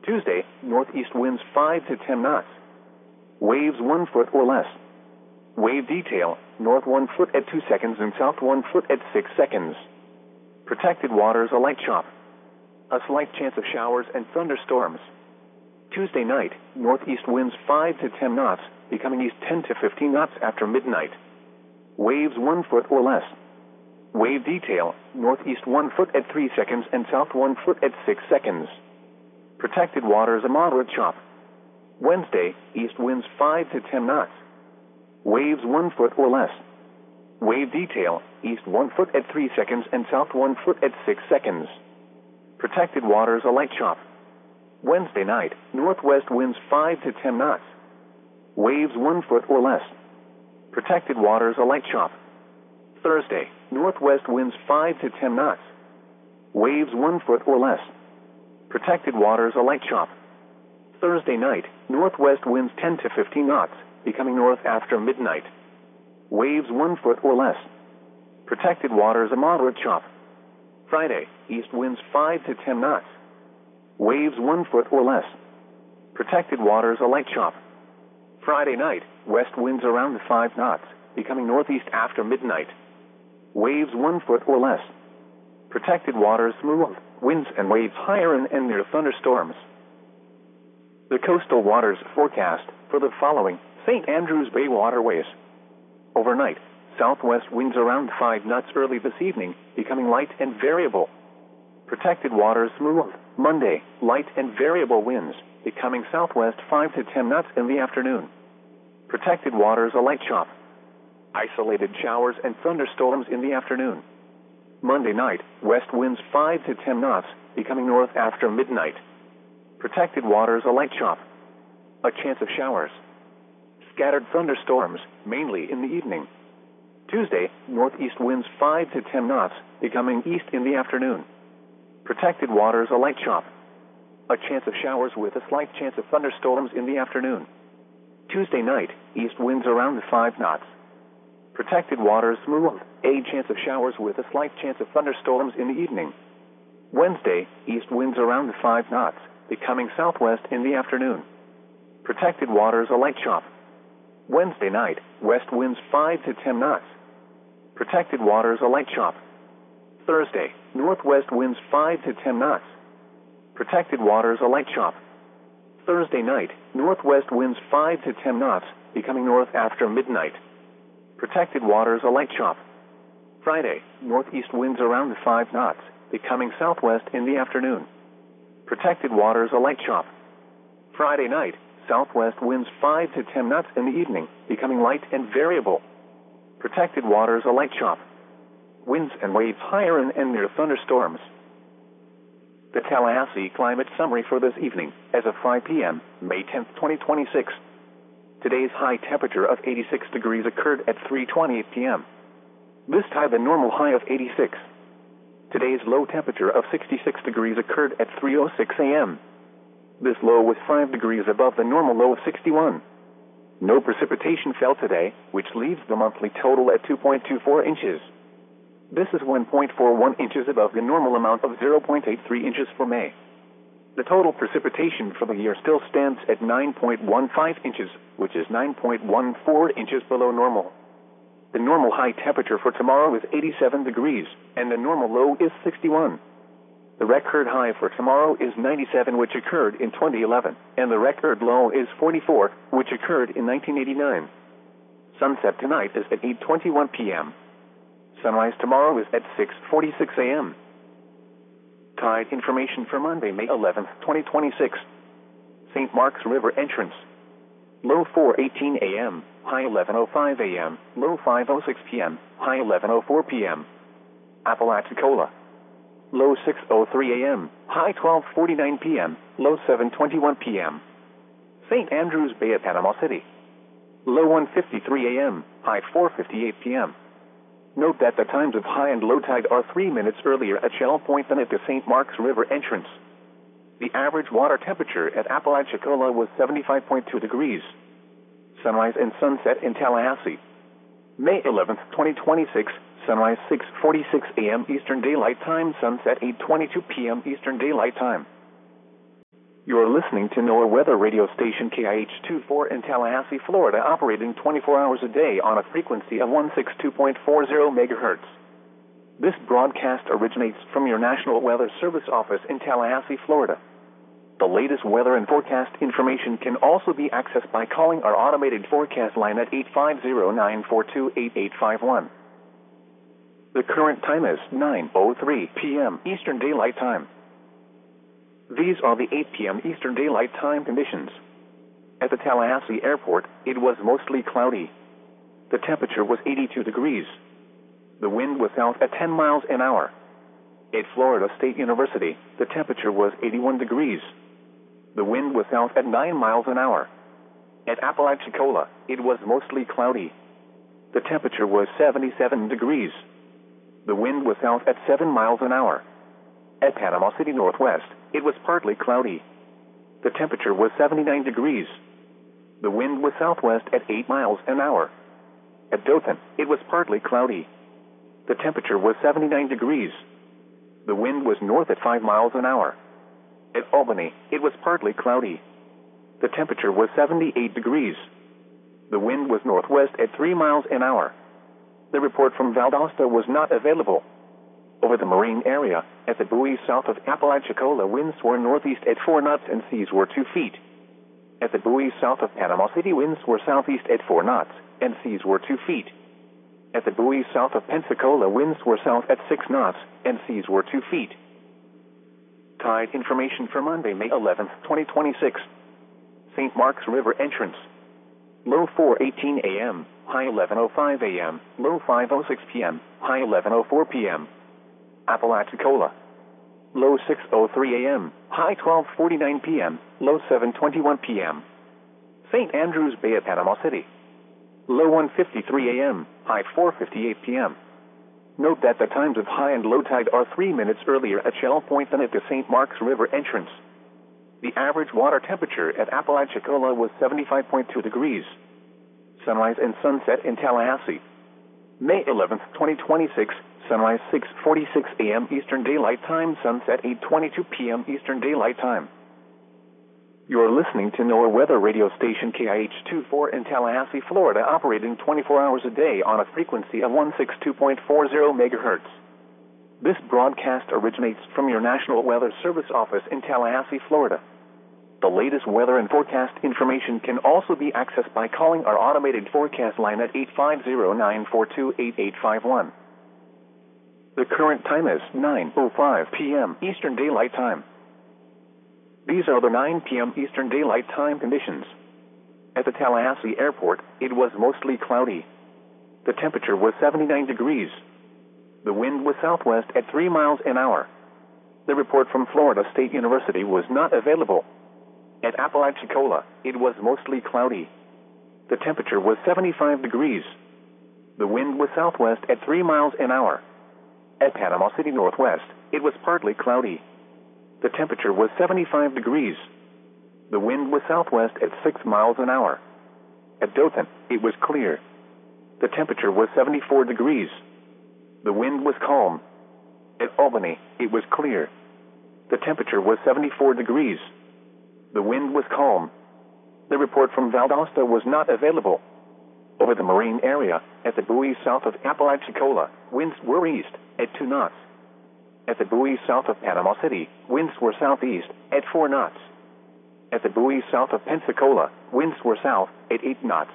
Tuesday, northeast winds 5 to 10 knots. Waves 1 foot or less. Wave detail, north 1 foot at 2 seconds and south 1 foot at 6 seconds. Protected waters a light chop. A slight chance of showers and thunderstorms. Tuesday night, northeast winds 5 to 10 knots, becoming east 10 to 15 knots after midnight. Waves 1 foot or less. Wave detail, northeast 1 foot at 3 seconds and south 1 foot at 6 seconds. Protected waters a moderate chop. Wednesday, east winds 5 to 10 knots. Waves 1 foot or less. Wave detail, east 1 foot at 3 seconds and south 1 foot at 6 seconds. Protected waters a light chop. Wednesday night, northwest winds 5 to 10 knots. Waves 1 foot or less. Protected waters a light chop. Thursday, northwest winds 5 to 10 knots. Waves 1 foot or less. Protected waters a light chop. Thursday night, northwest winds 10 to 15 knots, becoming north after midnight. Waves 1 foot or less. Protected waters a moderate chop. Friday, east winds 5 to 10 knots. Waves 1 foot or less. Protected waters a light chop. Friday night, west winds around 5 knots, becoming northeast after midnight. Waves 1 foot or less. Protected waters smooth, winds and waves higher and near thunderstorms. The coastal waters forecast for the following St. Andrews Bay waterways. Overnight, southwest winds around 5 knots early this evening, becoming light and variable. Protected waters smooth. Monday, light and variable winds, becoming southwest 5 to 10 knots in the afternoon. Protected waters a light chop. Isolated showers and thunderstorms in the afternoon. Monday night, west winds 5 to 10 knots, becoming north after midnight. Protected waters a light chop. A chance of showers. Scattered thunderstorms, mainly in the evening. Tuesday, northeast winds 5 to 10 knots, becoming east in the afternoon. Protected waters a light chop. A chance of showers with a slight chance of thunderstorms in the afternoon. Tuesday night, east winds around 5 knots. Protected waters smooth. A chance of showers with a slight chance of thunderstorms in the evening. Wednesday, east winds around 5 knots, becoming southwest in the afternoon. Protected waters a light chop. Wednesday night, west winds 5 to 10 knots. Protected waters a light chop. Thursday, northwest winds 5 to 10 knots. Protected waters a light chop. Thursday night, northwest winds 5 to 10 knots, becoming north after midnight. Protected waters a light chop. Friday, northeast winds around 5 knots, becoming southwest in the afternoon. Protected waters a light chop. Friday night, southwest winds 5 to 10 knots in the evening, becoming light and variable. Protected waters a light chop. Winds and waves higher and near thunderstorms. The Tallahassee Climate Summary for this evening, as of 5 p.m., May 10, 2026. Today's high temperature of 86 degrees occurred at 3:28 p.m. This tied the normal high of 86. Today's low temperature of 66 degrees occurred at 3:06 a.m. This low was 5 degrees above the normal low of 61. No precipitation fell today, which leaves the monthly total at 2.24 inches. This is 1.41 inches above the normal amount of 0.83 inches for May. The total precipitation for the year still stands at 9.15 inches, which is 9.14 inches below normal. The normal high temperature for tomorrow is 87 degrees, and the normal low is 61. The record high for tomorrow is 97, which occurred in 2011, and the record low is 44, which occurred in 1989. Sunset tonight is at 8:21 p.m. Sunrise tomorrow is at 6:46 a.m. Tide information for Monday, May 11, 2026. St. Mark's River entrance. Low 4:18 a.m., high 11:05 a.m., low 5:06 p.m., high 11:04 p.m. Apalachicola. Low 6:03 a.m., high 12:49 p.m., low 7:21 p.m. St. Andrews Bay at Panama City. Low 1:53 a.m., high 4:58 p.m. Note that the times of high and low tide are 3 minutes earlier at Shell Point than at the St. Mark's River entrance. The average water temperature at Apalachicola was 75.2 degrees. Sunrise and sunset in Tallahassee. May 11, 2026, sunrise 6:46 a.m. Eastern Daylight Time, sunset 8:22 p.m. Eastern Daylight Time. You're listening to NOAA weather radio station KIH-24 in Tallahassee, Florida, operating 24 hours a day on a frequency of 162.40 megahertz. This broadcast originates from your National Weather Service office in Tallahassee, Florida. The latest weather and forecast information can also be accessed by calling our automated forecast line at 850-942-8851. The current time is 9:03 p.m. Eastern Daylight Time. These are the 8 p.m. Eastern Daylight Time conditions. At the Tallahassee Airport, it was mostly cloudy. The temperature was 82 degrees. The wind was south at 10 miles an hour. At Florida State University, the temperature was 81 degrees. The wind was south at 9 miles an hour. At Apalachicola, it was mostly cloudy. The temperature was 77 degrees. The wind was south at 7 miles an hour. At Panama City Northwest, it was partly cloudy. The temperature was 79 degrees. The wind was southwest at 8 miles an hour. At Dothan, it was partly cloudy. The temperature was 79 degrees. The wind was north at 5 miles an hour. At Albany, it was partly cloudy. The temperature was 78 degrees. The wind was northwest at 3 miles an hour. The report from Valdosta was not available. Over the marine area, at the buoys south of Apalachicola, winds were northeast at 4 knots and seas were 2 feet. At the buoys south of Panama City, winds were southeast at 4 knots and seas were 2 feet. At the buoys south of Pensacola, winds were south at 6 knots and seas were 2 feet. Tide information for Monday, May 11th, 2026. St. Mark's River entrance. Low 4:18 a.m., high 11:05 a.m., low 5:06 p.m., high 11:04 p.m. Apalachicola. Low 6:03 a.m., high 12:49 p.m., low 7:21 p.m. St. Andrews Bay at Panama City. Low 1:53 a.m., high 4:58 p.m. Note that the times of high and low tide are 3 minutes earlier at Shell Point than at the St. Mark's River entrance. The average water temperature at Apalachicola was 75.2 degrees. Sunrise and sunset in Tallahassee. May 11th, 2026, sunrise 6:46 a.m. Eastern Daylight Time, sunset 8:22 p.m. Eastern Daylight Time. You're listening to NOAA weather radio station KIH-24 in Tallahassee, Florida, operating 24 hours a day on a frequency of 162.40 megahertz. This broadcast originates from your National Weather Service office in Tallahassee, Florida. The latest weather and forecast information can also be accessed by calling our automated forecast line at 850-942-8851. The current time is 9:05 p.m. Eastern Daylight Time. These are the 9 p.m. Eastern Daylight Time conditions. At the Tallahassee Airport, it was mostly cloudy. The temperature was 79 degrees. The wind was southwest at 3 miles an hour. The report from Florida State University was not available. At Apalachicola, it was mostly cloudy. The temperature was 75 degrees. The wind was southwest at 3 miles an hour. At Panama City Northwest, it was partly cloudy. The temperature was 75 degrees. The wind was southwest at 6 miles an hour. At Dothan, it was clear. The temperature was 74 degrees. The wind was calm. At Albany, it was clear. The temperature was 74 degrees. The wind was calm. The report from Valdosta was not available. Over the marine area, at the buoys south of Apalachicola, winds were east at 2 knots. At the buoys south of Panama City, winds were southeast at 4 knots. At the buoys south of Pensacola, winds were south at 8 knots.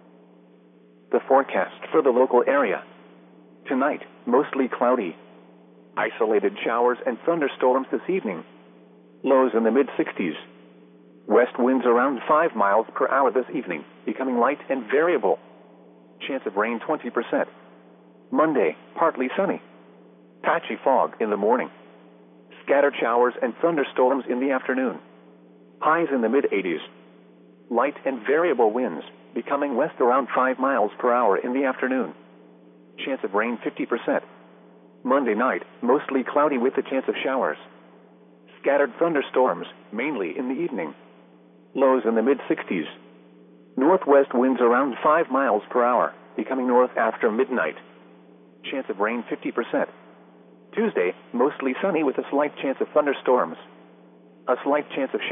The forecast for the local area. Tonight, mostly cloudy. Isolated showers and thunderstorms this evening. Lows in the mid-60s. West winds around 5 miles per hour this evening, becoming light and variable. Chance of rain 20%. Monday, partly sunny. Patchy fog in the morning. Scattered showers and thunderstorms in the afternoon. Highs in the mid-80s. Light and variable winds, becoming west around 5 miles per hour in the afternoon. Chance of rain 50%. Monday night, mostly cloudy with a chance of showers. Scattered thunderstorms, mainly in the evening. Lows in the mid-60s. Northwest winds around 5 miles per hour, becoming north after midnight. Chance of rain 50%. Tuesday, mostly sunny with a slight chance of thunderstorms. A slight chance of